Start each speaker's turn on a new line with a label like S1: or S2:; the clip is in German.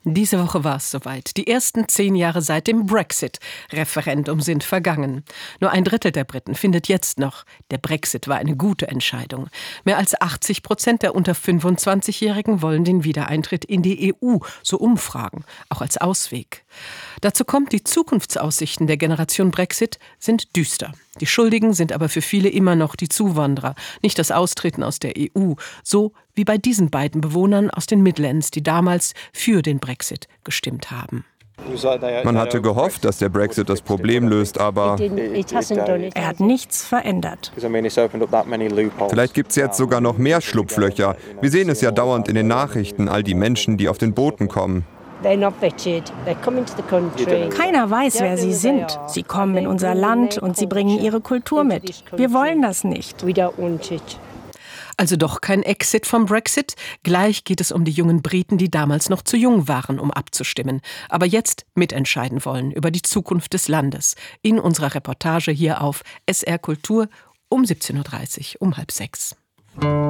S1: Diese Woche war es soweit. Die ersten 10 Jahre seit dem Brexit-Referendum sind vergangen. Nur 1/3 der Briten findet jetzt noch, der Brexit war eine gute Entscheidung. Mehr als 80% der unter 25-Jährigen wollen den Wiedereintritt in die EU, so Umfragen, auch als Ausweg. Dazu kommt, die Zukunftsaussichten der Generation Brexit sind düster. Die Schuldigen sind aber für viele immer noch die Zuwanderer, nicht das Austreten aus der EU, so wie bei diesen beiden Bewohnern aus den Midlands, die damals für den Brexit gestimmt haben.
S2: Man hatte gehofft, dass der Brexit das Problem löst, aber
S3: Er hat nichts verändert.
S2: vielleicht gibt es jetzt sogar noch mehr Schlupflöcher. Wir sehen es ja dauernd in den Nachrichten, all die Menschen, die auf den Booten kommen.
S3: Keiner weiß, wer sie sind. Sie kommen in unser Land und sie bringen ihre Kultur mit. Wir wollen das nicht.
S1: Also doch kein Exit vom Brexit. Gleich geht es um die jungen Briten, die damals noch zu jung waren, um abzustimmen, aber jetzt mitentscheiden wollen über die Zukunft des Landes. In unserer Reportage hier auf SR Kultur um 17:30 Uhr, um 5:30.